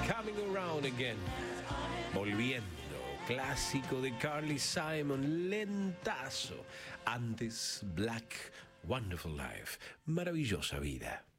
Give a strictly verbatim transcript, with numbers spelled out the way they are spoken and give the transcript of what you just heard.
Coming Around Again. Volviendo. Clásico de Carly Simon. Lentazo. Antes Black Wonderful Life. Maravillosa vida.